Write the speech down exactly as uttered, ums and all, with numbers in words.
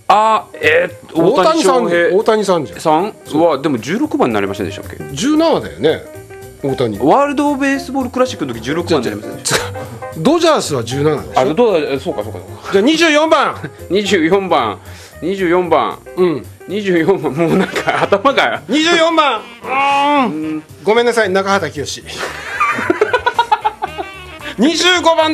あーえー、 大谷さん翔平大谷さんじゃん。 さんはでもじゅうろくばんになりませんでしたっけ？ じゅうななだよね大谷。 ワールドベースボールクラシックの時じゅうろくばんになりませんでした？ ドジャースはじゅうななでしょ。 あどうそうかそうかそうか。 じゃあにじゅうよんばんにじゅうよんばんにじゅうよんばんうんにじゅうよんばんもうなんか頭がにじゅうよんばんうーんごめんなさい中畑清にじゅうごばん